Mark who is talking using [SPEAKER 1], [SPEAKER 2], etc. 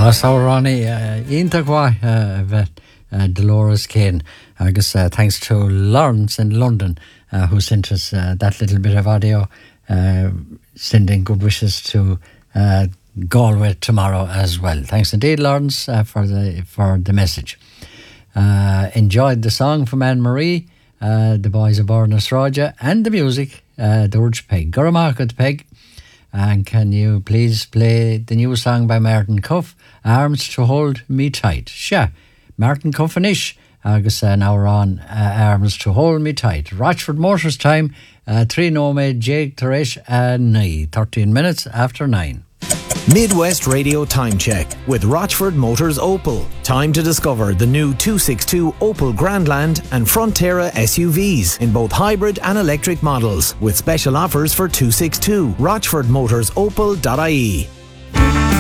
[SPEAKER 1] Saurani Intagwa Dolores Kane. Agus thanks to Lawrence in London who sent us that little bit of audio, sending good wishes to Galway tomorrow as well. Thanks indeed, Lawrence, for the message. Enjoyed the song from Anne Marie, the boys of Bornas Roja, and the music, George Pegg. Guramarket Pegg. And can you please play the new song by Martin Cuff, Arms to Hold Me Tight? Sure, Martin Cuff-ish, agus now we're on Arms to Hold Me Tight. Rochford Motors time, 3 Nome, Jake Teresh, and 13 minutes after 9.
[SPEAKER 2] Midwest Radio Time Check with Rochford Motors Opel. Time to discover the new 262 Opel Grandland and Frontera SUVs in both hybrid and electric models with special offers for 262. RochfordMotorsOpel.ie.